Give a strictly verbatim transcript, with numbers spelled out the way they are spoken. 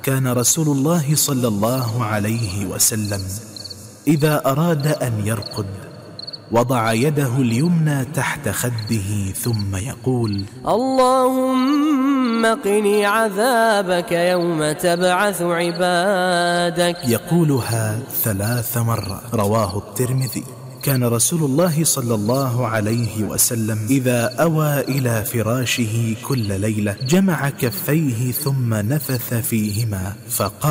كان رسول الله صلى الله عليه وسلم إذا أراد أن يرقد وضع يده اليمنى تحت خده ثم يقول: اللهم قني عذابك يوم تبعث عبادك. يقولها ثلاث مرات. رواه الترمذي. كان رسول الله صلى الله عليه وسلم إذا أوى إلى فراشه كل ليلة جمع كفيه ثم نفث فيهما فقال: